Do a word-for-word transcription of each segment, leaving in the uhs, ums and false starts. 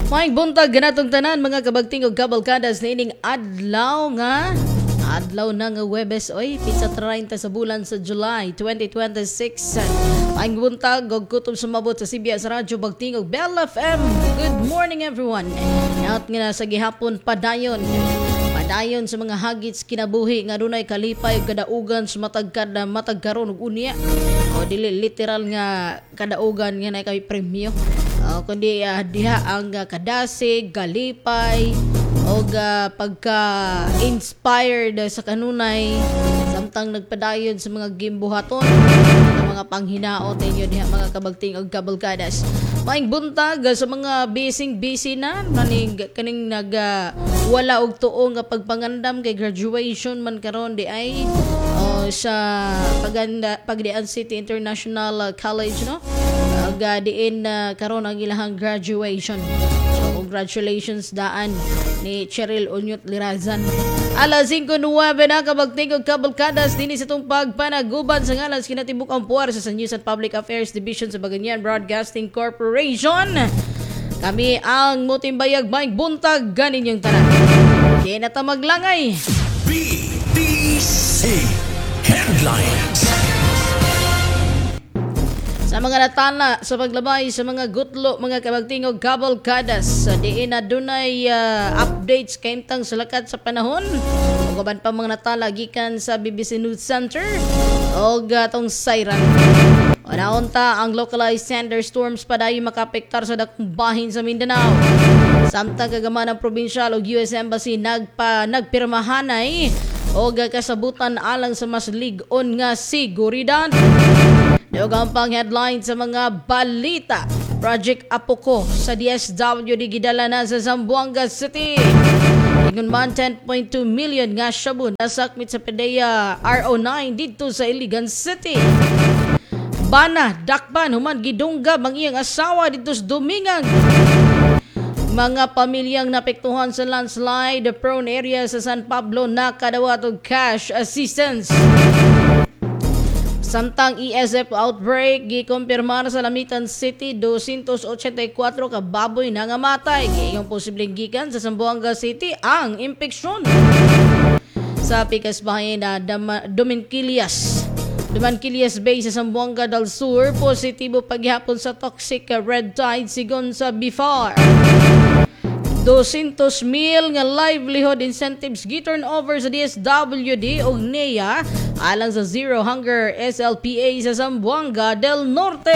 Maing buntag ganatong tanan mga kabagting og kabalkadas na ining adlaw nga adlaw na nga Webes oy pizza thirty sa bulan sa July twenty twenty-six. Maing buntag og kutob sumabot sa C B S Radyo Bagting og Bell F M. Good morning everyone. Naot nga sa gihapon padayon. Padayon sa mga hagits kinabuhi nga dunay kalipay ug kadaugan sa matag kada matag karon og unya. O dili literal nga kadaugan nga nay kay premyo. Uh, kundi uh, diha ang uh, kadasig, galipay o uh, pagka-inspired sa kanunay samtang nagpadayon sa mga gimbuhaton sa mga panghinaot ninyo diha mga kabagting og kabalkadas. Maing buntag uh, sa mga busy-busy na kaning kaning nag uh, wala og tuo nga pagpangandam kay graduation man karon di ay uh, sa paganda Pagdian City International uh, College no. Aga diin na uh, karon ang ilahang graduation. So congratulations daan ni Cheryl Unyot Lirazan. Alas five nueve na kabagting og kabalkadas dinhi sa tong pagpanaguban sa ngalan sa kinatibuk-ang puwersa sa News and Public Affairs Division sa Baganyan Broadcasting Corporation. Kami ang motimbayag maing buntag ganin yung tanan. Kaya na ta maglangay. B D C Headlines. Sa mga natana sa paglabay sa mga gutlo mga kabagting og kabalkadas sa diin na dunay uh, updates kaimtang sa lakat sa panahon ug uban pa mga natala gikan sa B B C News Center og atong Siren. Unaunta ang localized thunderstorms padayon makapektar sa dakong bahin sa Mindanao. Samtang kagaman ng provincial ug U S Embassy nagpa nagpirmahanay og kasabutan alang sa mas lig-on nga seguridad. Dagang pang headline sa mga balita. Project Apoco sa D S W D gidala na sa Zamboanga City. Ingon man ten point two million nga shabu nasakmit sa PDEA R O nine dito sa Iligan City. Bana, dakpan, human gidunggab ang iyang asawa dito sa Dumingang. Mga pamilyang napektuhan sa landslide prone area sa San Pablo nakadawat og cash assistance. Samtang E S F outbreak gikumpirmar sa Lamitan City two hundred eighty-four ka baboy na ngamatay. Gayong posibleng gikan sa Zamboanga City ang impeksyon. Sa pikas bahay na Dominquilias Dominquilias Bay sa Zamboanga del Sur, positibo paghihapon sa toxic red tide sigon sa B F A R. two hundred mil nga livelihood incentives giturn over sa D S W D o N E A alang sa Zero Hunger S L P A sa Zamboanga del Norte.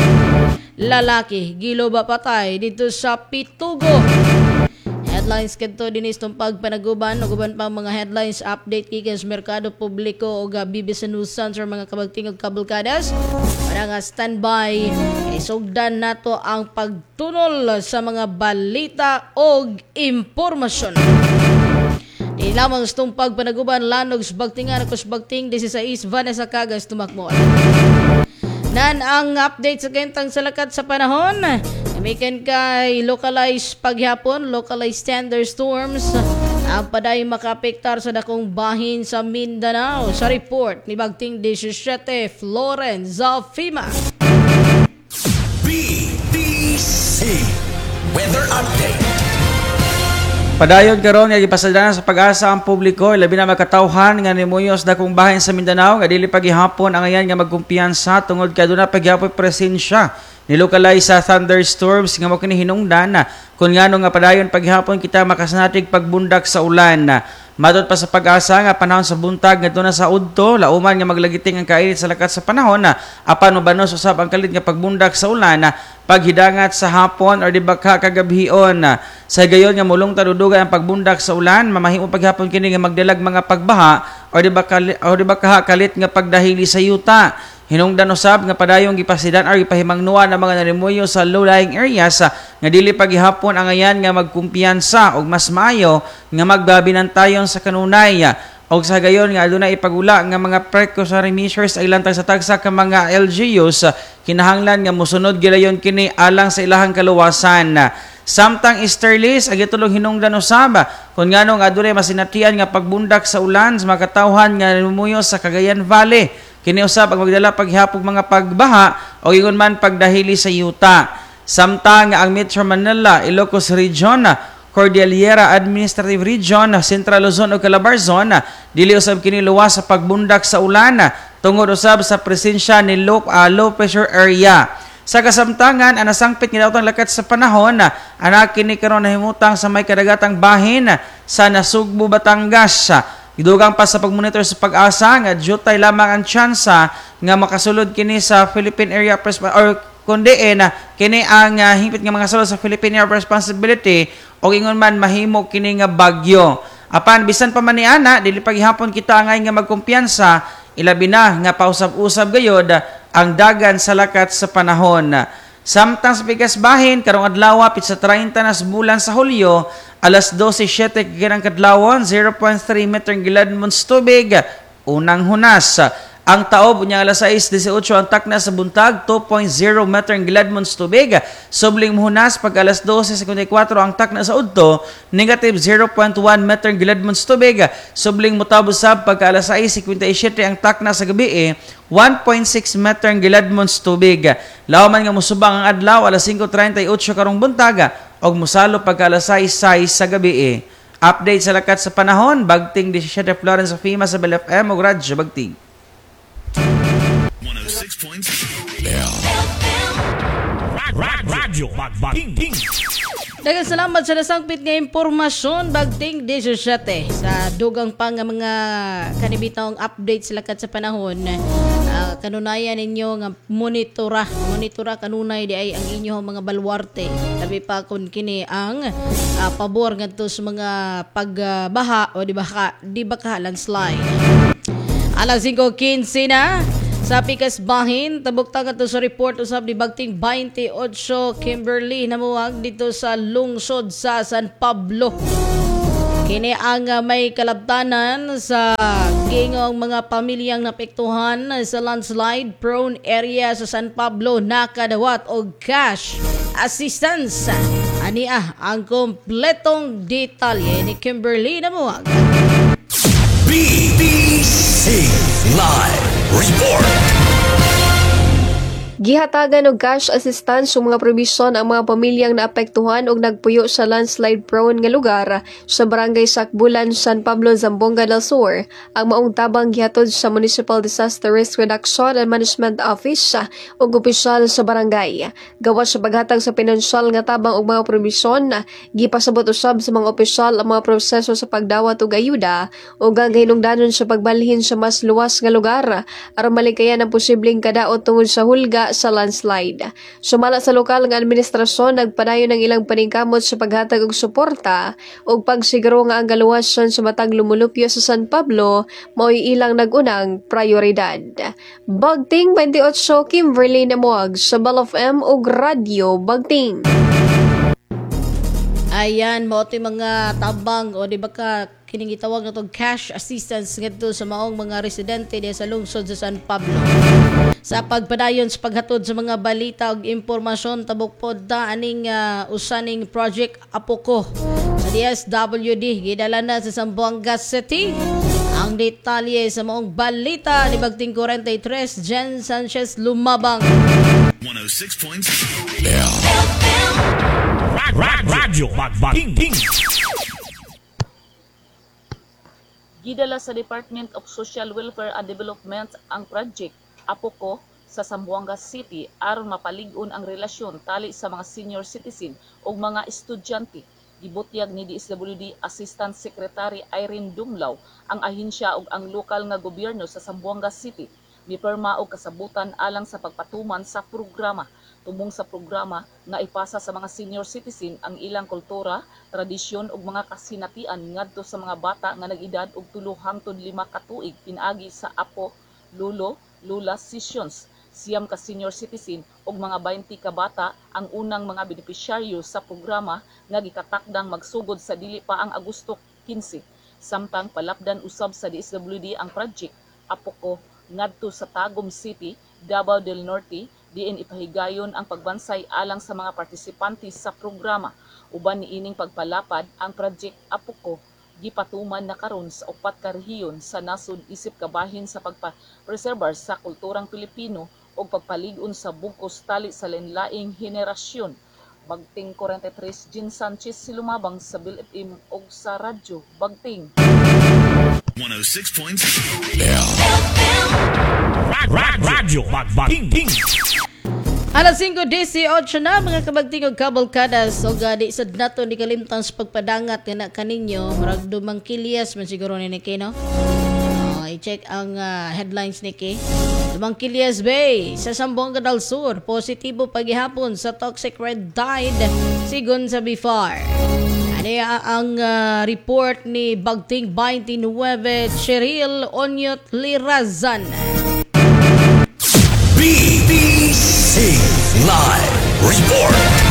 Lalaki giloba patay dito sa Pitugo. Headlines kadto dinis tong pagpanaguban ug uban pang mga headlines update gikan sa merkado publiko ug B B C News Center mga kabagting ug kabalkadas. Para nga standby kay sugdan nato ang pagtunol sa mga balita ug impormasyon. Di lamang sa tong pagpanaguban lanog sa bagtingan ako sa bagting sixteen Vanessa Cagas tumakmo. Nan ang update sa kentang salakat sa panahon. Imikan kay localized paghapon, localized thunderstorms ang paday makapektar sa dakong bahin sa Mindanao. Sa report ni Bagting seventeen Florence Zafima. B D C Weather Update. Padayon karon nga gipasadana sa pag-asa ang publiko labi na makatawhan nga nimuyos dakong bahin sa Mindanao nga dili paghihapon ang ayan nga magkumpiyansa tungod kay aduna paghihapon presensya ni localized sa thunderstorms nga mao kini hinungdan na kun ngano nga padayon paghihapon kita makasanatig pagbundak sa ulan. Matod pa sa pag-asa nga panahon sa buntag ngadto na sa udto lauman nga maglagiting ang kainit sa lakat sa panahon na apan mabanos usab ang kalit nga pagbundak sa ulan na paghidangat sa hapon or di baka kagabhion. Sa gayon nga mulong tadudugan ang pagbundak sa ulan mamahimo paghapon kini nga magdalag mga pagbaha or di baka or di baka kalit nga pagdahili sa yuta. Hinungdan usab nga padayong gipasidan or gipahimangnuan ang mga nanimuyo sa low-lying areas nga dili paghihapon ang ayan nga magkumpiyansa og mas maayo nga magbabinantayon sa kanunay. Og sa gayon nga aduna ipagula nga mga precautionary measures ay lantang sa tagsa ka mga L G Us kinahanglan nga mosunod gilayon kini alang sa ilahang kaluwasan. Samtang easterlies agitulong hinungdan usab kun nganong adunay masinatian nga pagbundak sa ulan sa makatawhan nga numuyo sa Cagayan Valley. Kini usab ang magdala paghihapon mga pagbaha o ingon man pagdahili sa yuta. Samtang ang Metro Manila, Ilocos Region, Cordillera Administrative Region, Central Luzon ug Calabarzon dili usab kini luwas sa pagbundak sa ulan tungod usab sa presensya ni low, uh, low pressure area. Sa kasamtangan, ang nasangpit nga daotang lakat sa panahon, anak kini karon nahimutang sa may kadagatang bahin sa Nasugbu, Batangas. Idugang pa sa pagmonitor sa pag-asa nga jutay lamang ang tsansa nga makasulod kini sa Philippine Area of Resp- or kundi na kini ang uh, hingpit nga mga sulod sa Philippine Area of Responsibility o ingon man mahimo kini nga bagyo. Apan bisan pa man ni ana dili paghihapon kita ngay nga magkumpiyansa, ilabi na nga pausab-usab gayod ang dagan sa lakat sa panahon. Samtang sa bigas bahin karong adlaw pit sa thirty na sa bulan sa Hulyo, alas twelve siyete kaginang kadlawon, zero point three meter gilad mons tubig, unang hunas. Ang taob unya alas sais eighteen ang takna sa buntag, two point zero meter gilad mons tubig. Subling hunas pag alas twelve fifty-four ang takna sa udto, negative zero point one meter gilad mons tubig. Subling mutabos sab pag alas sais fifty-seven ang takna sa gabi, one point six meter gilad mons tubig. Lawaman nga musubang ang adlaw alas five thirty-eight karong buntaga og musalo pag alas sais sa gabi. Update sa lakat sa panahon, Bagting seventeen Florence of Fima sa Bel F M ug Radyo Bagting. one oh six point Radyo Bagting. Daghang salamat sa nasangpit nga impormasyon Bagting seventeen sa dugang pa nga mga kanibitang update sa lakat sa panahon. Uh, kanunayan ninyo nga monitora monitora kanunay di ay ang inyong mga balwarte labi pa kun kini ang uh, pabor ngadto sa mga pagbaha o di ba ka di ba ka landslide. Alas five fifteen na sa Pikas Bahin, tabok-tagat to sa report usab ni Bagting twenty-eight Kimberly namuwag dito sa lungsod sa San Pablo. Kini ang uh, may kalabtanan sa gingong mga pamilyang napektuhan sa landslide prone area sa San Pablo nakadawat og cash assistance. Ani ah ang kompletong detalye ni Kimberly namuwag. B B C Live Report. Gihatagan og cash assistance sa mga probisyon ang mga pamilyang naapektuhan og nagpuyo sa landslide prone nga lugar sa barangay Sakbulan, San Pablo, Zamboanga del Sur. Ang maong tabang gihatod sa Municipal Disaster Risk Reduction and Management Office ug opisyal sa barangay. Gawas sa paghatag sa pinansyal nga tabang og mga probisyon, gipasabot usab sa mga opisyal ang mga proseso sa pagdawat og ayuda ug gagahilungdanon sa pagbalhin sa mas luwas nga lugar aron malikayan ang posibleng kadaot tungod sa hulga sa landslide. Sumala sa lokal nga administrasyon, nagpadayon ng ilang paningkamot sa paghatag og suporta ug pagsiguro nga ang galuwason sa matag lumulupyo sa San Pablo mao'y ilang nagunang prioridad. Bagting twenty-eight Kimberly namuwag sa Bel F M ug Radyo Bagting. Ayan, mo ito mga tabang o di ba ka kining gitawag na itong cash assistance ngadto sa maong mga residente diya sa lungsod sa San Pablo. Sa pagpadayon sa paghatod sa mga balita ug impormasyon tabok pod ta aning uh, usaning Project Apoko sa D S W D gidala na sa Zamboanga City. Ang detalye sa maong balita ni Bagting forty-three Jen Sanchez Lumabang. one oh six point Radyo Bagting. Gidala sa Department of Social Welfare and Development ang Project Apoko sa Zamboanga City aron mapalig-on ang relasyon tali sa mga senior citizen ug mga estudyante. Gibutyag ni D S W D Assistant Secretary Irene Dumlaw ang ahensya ug ang lokal nga gobyerno sa Zamboanga City mipirma og kasabutan alang sa pagpatuman sa programa. Tumong sa programa nga ipasa sa mga senior citizen ang ilang kultura, tradisyon ug mga kasinatian ngadto sa mga bata nga nag-edad og tulo hangtod lima ka tuig pinaagi sa Apo, Lulo, Lula sessions. Siyam ka senior citizen ug mga twenty ka bata ang unang mga benepisyaryo sa programa nga gikatakdang magsugod sa dili pa ang Agosto fifteen. Samtang palapdan usab sa D S W D ang Project Apoko ngadto sa Tagum City, Davao del Norte, diin ipahigayon ang pagbansay alang sa mga partisipante sa programa. Uban niining pagpalapad ang Project Apoko gipatuman na karon sa upat ka rehiyon sa nasod isip kabahin sa pagpa-preserbar sa kulturang Pilipino o pagpalig-on sa bugkos tali sa lain-laing henerasyon. Bagting forty-three, Jean Sanchez silumabang sa Bill F M o sa radyo. Bagting. one oh six point Radyo Bagbating. Alas five eighteen na mga kabagtingog kabalkadas o gadi sa nato ni kalimtang sa pagpadangat na kaninyo marag dumang kilyas man siguro ni Niki no? Oh, i-check ang uh, headlines ni Niki. Dumang kilyas bay sa Zamboanga del Sur positibo paghihapon sa toxic red tide sigon sa B F A R. Ano ang uh, report ni Bagting twenty-nine Cheryl Onyot Lirazan. B B C Live Report.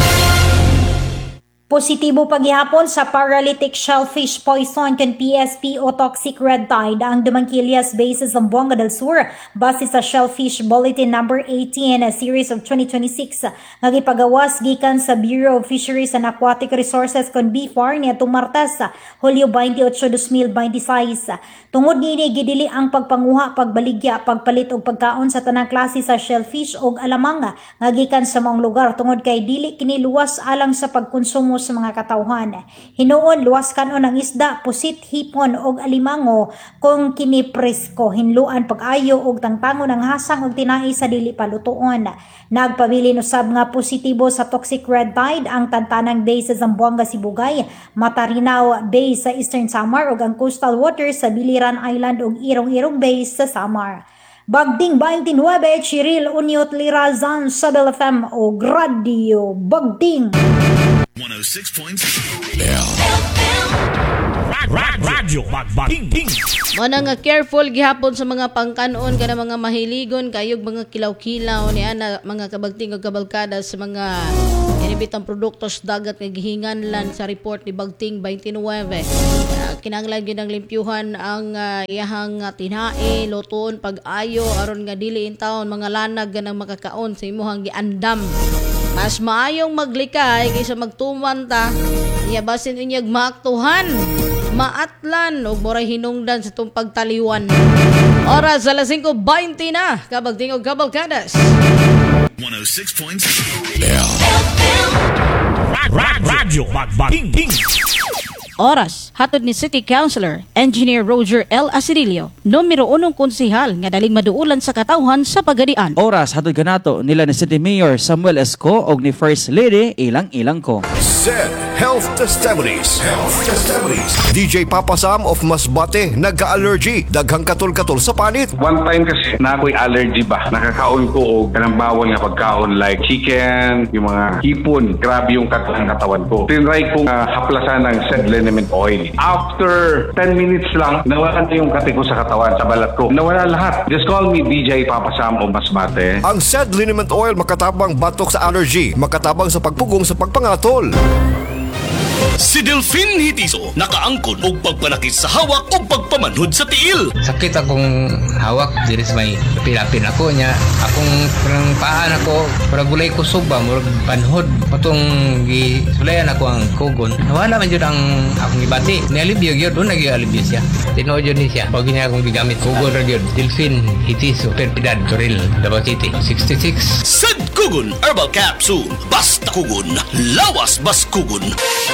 Positibo paghihapon sa paralytic shellfish poison kan P S P o toxic red tide ang Dumangkilias Bay sa Zamboanga del Sur base sa Shellfish Bulletin number eighteen a series of twenty twenty-six nagipagawas gikan sa Bureau of Fisheries and Aquatic Resources kon B F A R niadtong Martes Hulyo twenty-eight, twenty twenty-six. Tungod niini gidili ang pagpanguha, pagbaligya, pagpalit og pagkaon sa tanang klase sa shellfish og alamang nga gikan sa maong lugar tungod kay dili kini luwas alang sa pagkonsumo sa mga katawhan. Hinuon luwas kanon ang isda, pusit, hipon og alimango kung kini presko, hinluan pag-ayo og tangtangon ang hasang og tinai sa dili palutuon. Nagpabilin usab nga positibo sa toxic red tide ang Tantanang Bay sa Zamboanga, Sibugay, Matarinaw Bay sa Eastern Samar ug ang coastal waters sa Biliran Island ug Irong-Irong Bay sa Samar. Bagting twenty-nine Cheryl Onyot Lirazan sa Bell F M o Radio Bagting. one oh six point Radyo Bagbating. Mana nga careful gihapon sa mga pangkanon kana mga mahiligon kayog mga kilaw-kilaw ni ana mga kabagting ug kabalkada sa mga inibitang produkto sa dagat nga gihinganlan sa report ni Bagting twenty-nine. Uh, kinahanglan gyud ang limpyuhan ang uh, iyahang uh, tinai, luton, pag-ayo aron nga dili intawon mga lanag ganang makakaon sa imuhang giandam. Mas maayong maglikay kaysa magtuman ta. Iya basin inyag maaktuhan, maatlan o moray hinungdan sa itong pagtaliwan. Oras alas five twenty na, kabagting o kabalkadas. one oh six point Radyo Bagbating. Oras, hatod ni City Councilor, Engineer Roger L. Asirilio, numero unong konsehal nga daling maduulan sa katawhan sa Pagadian. Oras hatod kanato nila ni City Mayor Samuel Esco og ni First Lady Ilang-Ilang ko. S E D Health Testimonies. Health Testimonies. D J Papa Sam of Masbate nagka-allergy, daghang katol-katol sa panit. One time kasi na ako'y allergy ba, nakakaon ko o kanang bawal nga pagkaon like chicken, yung mga hipon, grabe yung katawan katawan ko. Tinry kong uh, haplasan ng S E D liniment oil. After ten minutes lang, nawala na yung kati ko sa katawan, sa balat ko. Nawala lahat. Just call me D J Papa Sam of Masbate. Ang S E D liniment oil makatabang batok sa allergy, makatabang sa pagpugong sa pagpangatol. Si Delphine Hitiso nakaangkon og pagpanakit sa hawak o pagpamanhod sa tiil. Sakit akong hawak, diri sa may pilapin ako niya. Akong parang paan ako, para gulay ko suba, murag panhod. Patong gisulayan ako ang kugon. Nawala man yun ang akong ibati. Nialibyo yun, doon nag-ialibyo siya. Tinood yun siya. Pag niya akong gigamit kugon rin yun. Delphine Hitiso, Perpidad, Toril, Davao City, sixty-six. S E D Kugon Herbal Capsule. Basta kugon, lawas bas kugon.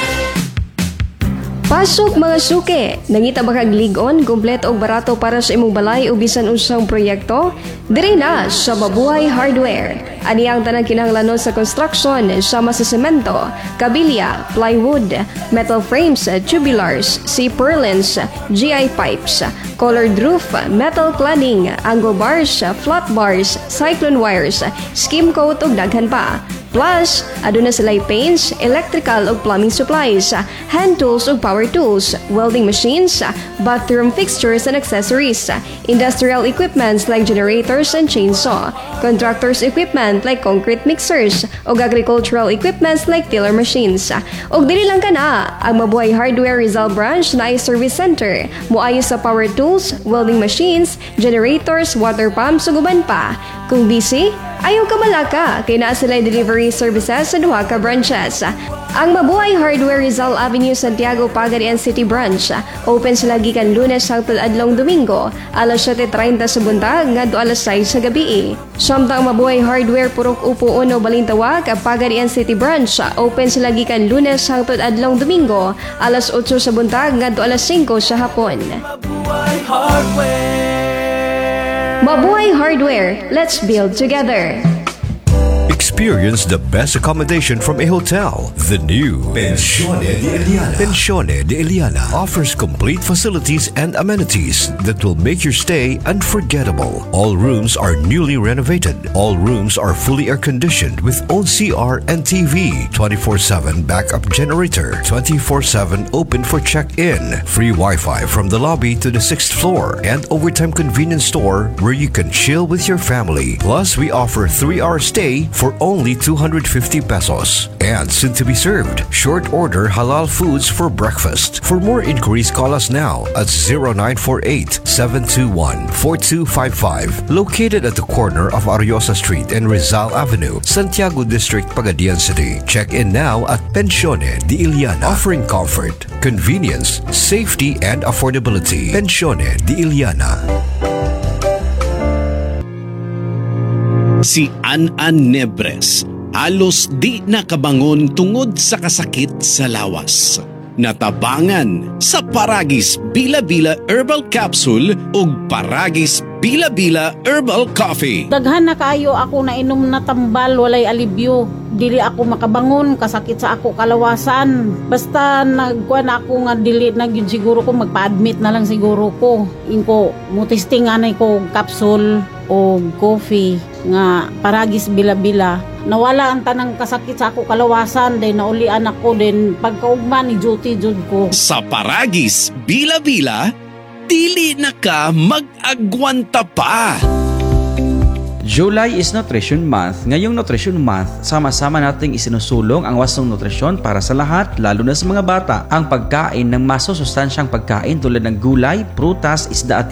Pasok mga suke! Nangita ba kag ligon, kumplet o barato para sa imong balay o bisan unsang proyekto? Diri na sa Mabuhay Hardware. Ani ang tanang kinahanglanon sa construction sama sa semento, kabilya, plywood, metal frames, tubulars, C-purlins, G I pipes, colored roof, metal cladding, angle bars, flat bars, cyclone wires, skim coat ug daghan pa. Plus, aduna sila'y paints, electrical ug plumbing supplies, hand tools ug power tools, welding machines, bathroom fixtures and accessories, industrial equipments like generators and chainsaw, contractors equipment like concrete mixers, ug agricultural equipments like tiller machines. Ug dili lang kana, ang Mabuhay Hardware Rizal Branch na ay service center, moayo sa power tools, welding machines, generators, water pumps ug uban pa. Kung busy, ayaw ka malaka, kaya naa sila delivery services sa duha ka branches. Ang Mabuhay Hardware Rizal Avenue, Santiago, Pagadian City Branch. Open sila gikan Lunes hangtod adlong Domingo, alas siyete treinta sa buntag ngadto alas sais sa gabi. Samtang Mabuhay Hardware Purok Upo Uno Balintawak, Pagadian City Branch. Open sila gikan Lunes hangtod adlong Domingo, alas otso sa buntag ngadto alas singko sa hapon. Mabuhay Hardware. Mabuhay Hardware. Let's build together. Experience the best accommodation from a hotel. The new Pensione de Eliana. Pensione de Eliana offers complete facilities and amenities that will make your stay unforgettable. All rooms are newly renovated. All rooms are fully air-conditioned with own C R and T V, twenty-four seven backup generator, twenty-four seven open for check-in, free Wi-Fi from the lobby to the sixth floor, and overtime convenience store where you can chill with your family. Plus, we offer three-hour stay for only two hundred fifty pesos. And soon to be served, short order halal foods for breakfast. For more inquiries, call us now at zero nine four eight, seven two one, four two five five. Located at the corner of Ariosa Street and Rizal Avenue, Santiago District, Pagadian City. Check in now at Pensione de Eliana, offering comfort, convenience, safety, and affordability. Pensione de Eliana. Si An-An Nebres, halos di nakabangon tungod sa kasakit sa lawas. Natabangan sa Paragis Bila-Bila Herbal Capsule ug Paragis Bila-Bila Herbal Coffee. Daghan na kaayo ako na inom na tambal, walay alibyo. Dili ako makabangon, kasakit sa ako kalawasan. Basta nagkuha na ako nga dili na yun siguro ko, magpa-admit na lang siguro ko. Inko, mutisting anay ko capsule o coffee nga Paragis Bila-Bila. Nawala ang tanang kasakit sa ako kalawasan, then naulian ako, then pagkaugma ni duty jud ko. Sa Paragis Bila-Bila, dili na ka mag-agwanta pa. July is Nutrition Month. Ngayong Nutrition Month, sama-sama nating isinusulong ang wasong nutrisyon para sa lahat, lalo na sa mga bata. Ang pagkain ng masusustansyang pagkain tulad ng gulay, prutas, isda at